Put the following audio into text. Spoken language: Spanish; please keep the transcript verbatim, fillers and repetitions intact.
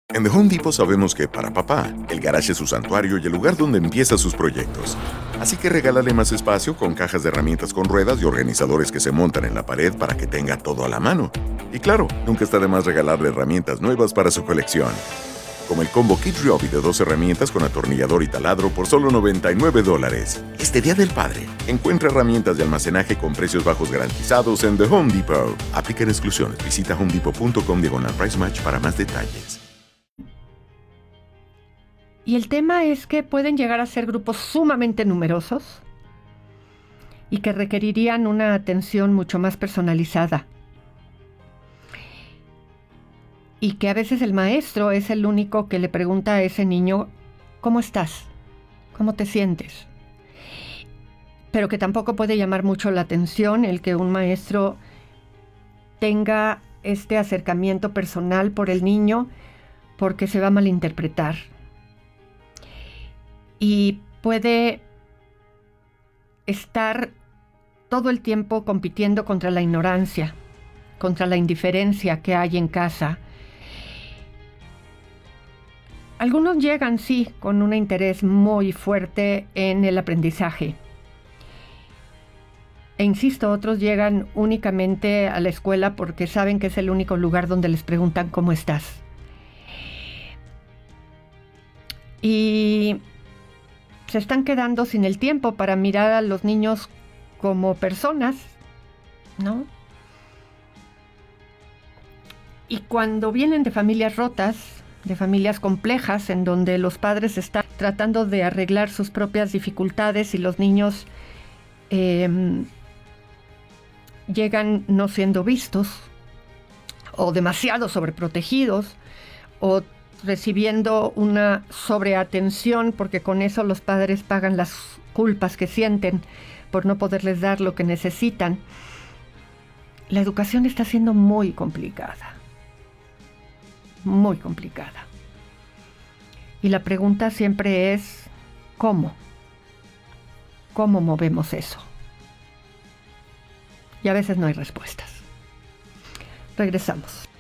En The Home Depot sabemos que para papá, el garaje es su santuario y el lugar donde empieza sus proyectos. Así que regálale más espacio con cajas de herramientas con ruedas y organizadores que se montan en la pared para que tenga todo a la mano. Y claro, nunca está de más regalarle herramientas nuevas para su colección. Como el combo Kid Ryobi de dos herramientas con atornillador y taladro por solo noventa y nueve dólares. Este Día del Padre, encuentra herramientas de almacenaje con precios bajos garantizados en The Home Depot. Aplican exclusiones. Visita homedepot.com diagonal price match para más detalles. Y el tema es que pueden llegar a ser grupos sumamente numerosos y que requerirían una atención mucho más personalizada. Y que a veces el maestro es el único que le pregunta a ese niño, ¿cómo estás? ¿Cómo te sientes? Pero que tampoco puede llamar mucho la atención el que un maestro tenga este acercamiento personal por el niño, porque se va a malinterpretar. Y puede estar todo el tiempo compitiendo contra la ignorancia, contra la indiferencia que hay en casa. Algunos llegan, sí, con un interés muy fuerte en el aprendizaje. E insisto, otros llegan únicamente a la escuela porque saben que es el único lugar donde les preguntan ¿cómo estás? Y se están quedando sin el tiempo para mirar a los niños como personas, ¿no? Y cuando vienen de familias rotas, de familias complejas, en donde los padres están tratando de arreglar sus propias dificultades y los niños eh, llegan no siendo vistos, o demasiado sobreprotegidos, o recibiendo una sobreatención, porque con eso los padres pagan las culpas que sienten por no poderles dar lo que necesitan. La educación está siendo muy complicada, muy complicada. Y la pregunta siempre es, ¿cómo? ¿Cómo movemos eso? Y a veces no hay respuestas. Regresamos.